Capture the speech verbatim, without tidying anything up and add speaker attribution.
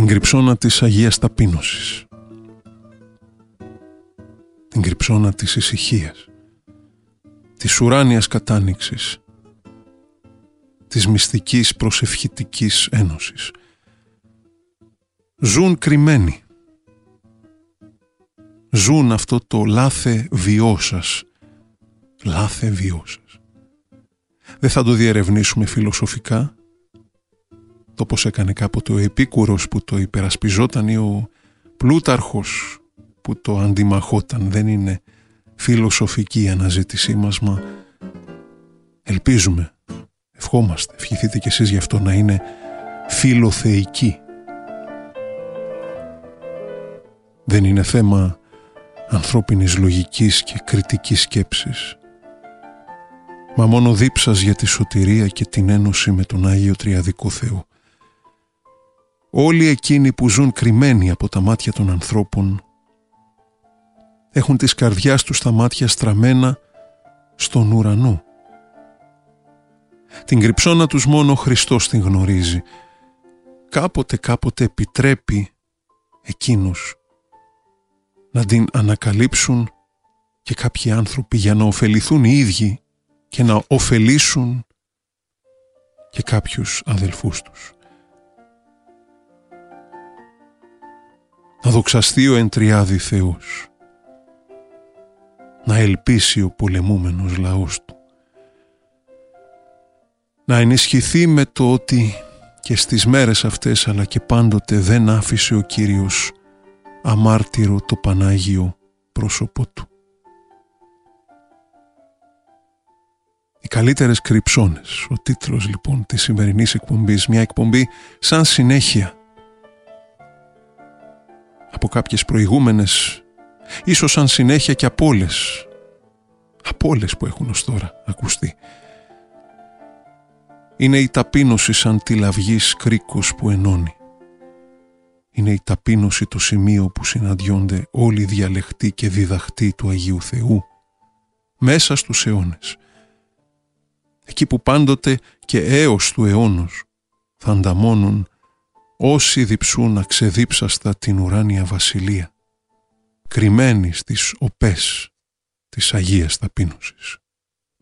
Speaker 1: την κρυψώνα της Αγίας Ταπείνωσης, την κρυψώνα της ησυχίας, της ουράνιας κατάνοιξης, της μυστικής προσευχητικής ένωσης. Ζουν κρυμμένοι. Ζουν αυτό το λάθε βιό σας. Λάθε βιό σας. Δεν θα το διερευνήσουμε φιλοσοφικά, το πως έκανε κάποτε ο Επίκουρος που το υπερασπιζόταν ή ο Πλούταρχος που το αντιμαχόταν. Δεν είναι φιλοσοφική η αναζήτησή μας, μα ελπίζουμε, ευχόμαστε, ευχηθείτε κι εσείς γι' αυτό, να είναι φιλοθεϊκή. Δεν είναι θέμα ανθρώπινης λογικής και κριτικής σκέψης, μα μόνο δίψας για τη σωτηρία και την ένωση με τον Άγιο Τριαδικό Θεό. Όλοι εκείνοι που ζουν κρυμμένοι από τα μάτια των ανθρώπων έχουν της καρδιάς τους τα μάτια στραμμένα στον ουρανό. Την κρυψώνα τους μόνο ο Χριστός την γνωρίζει. Κάποτε κάποτε επιτρέπει εκείνους να την ανακαλύψουν και κάποιοι άνθρωποι για να ωφεληθούν οι ίδιοι και να ωφελήσουν και κάποιους αδελφούς τους. Να δοξαστεί ο εν τριάδι Θεός, να ελπίσει ο πολεμούμενος λαός του, να ενισχυθεί με το ότι και στις μέρες αυτές αλλά και πάντοτε δεν άφησε ο Κύριος αμάρτυρο το Πανάγιο πρόσωπό του. Οι καλύτερες κρυψώνες, ο τίτλος λοιπόν της σημερινής εκπομπής, μια εκπομπή σαν συνέχεια από κάποιες προηγούμενες, ίσως σαν συνέχεια και από όλες, από όλες που έχουν ως τώρα ακουστεί. Είναι η ταπείνωση σαν τη λαυγής κρίκος που ενώνει. Είναι η ταπείνωση το σημείο που συναντιόνται όλοι οι διαλεχτοί και διδαχτοί του Αγίου Θεού μέσα στους αιώνες. Εκεί που πάντοτε και έως του αιώνος θα ανταμώνουν όσοι διψούν αξεδίψαστα την ουράνια βασιλεία, κρυμμένοι στις οπές της Αγίας Ταπείνωσης.